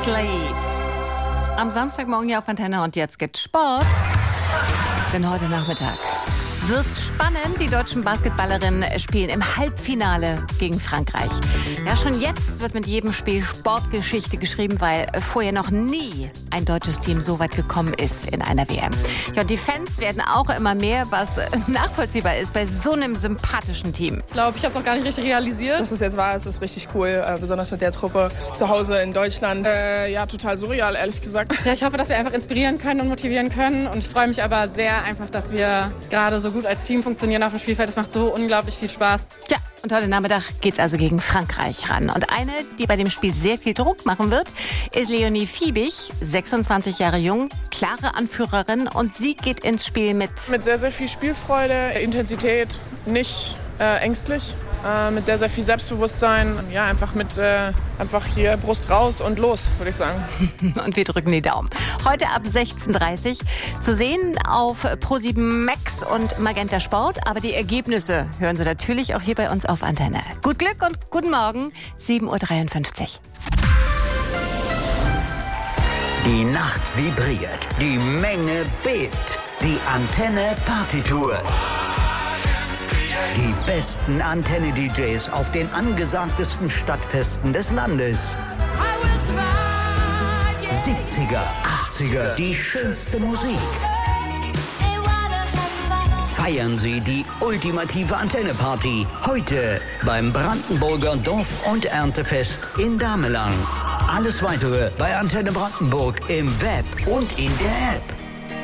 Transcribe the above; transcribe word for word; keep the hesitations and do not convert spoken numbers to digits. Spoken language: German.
Slade. Am Samstagmorgen hier auf Antenne und jetzt gibt's Sport. Denn heute Nachmittag wird's spannend. Die deutschen Basketballerinnen spielen im Halbfinale gegen Frankreich. Ja, schon jetzt wird mit jedem Spiel Sportgeschichte geschrieben, weil vorher noch nie ein deutsches Team so weit gekommen ist in einer W M. Ja, die Fans werden auch immer mehr, was nachvollziehbar ist bei so einem sympathischen Team. Ich glaube, ich habe es noch gar nicht richtig realisiert. Dass es jetzt war, ist, ist richtig cool, äh, besonders mit der Truppe zu Hause in Deutschland. Äh, ja, total surreal, ehrlich gesagt. Ja, ich hoffe, dass wir einfach inspirieren können und motivieren können. Und ich freue mich aber sehr einfach, dass wir gerade so gut als Team funktionieren auf dem Spielfeld. Das macht so unglaublich viel Spaß. Tja, und heute Nachmittag geht's also gegen Frankreich ran. Und eine, die bei dem Spiel sehr viel Druck machen wird, ist Leonie Fiebig, sechsundzwanzig Jahre jung, klare Anführerin. Und sie geht ins Spiel mit... Mit sehr, sehr viel Spielfreude, Intensität, nicht äh, ängstlich. Äh, mit sehr, sehr viel Selbstbewusstsein. Ja, einfach mit äh, einfach hier Brust raus und los, würde ich sagen. Und wir drücken die Daumen. Heute ab sechzehn Uhr dreißig zu sehen auf ProSieben Max und Magenta Sport. Aber die Ergebnisse hören Sie natürlich auch hier bei uns auf Antenne. Gut Glück und guten Morgen, sieben Uhr dreiundfünfzig. Die Nacht vibriert, die Menge bebt, die Antenne Partytour. Die besten Antenne-D Js auf den angesagtesten Stadtfesten des Landes. siebziger, achtziger, die schönste Musik. Feiern Sie die ultimative Antenne-Party. Heute beim Brandenburger Dorf- und Erntefest in Damelang. Alles Weitere bei Antenne Brandenburg im Web und in der App.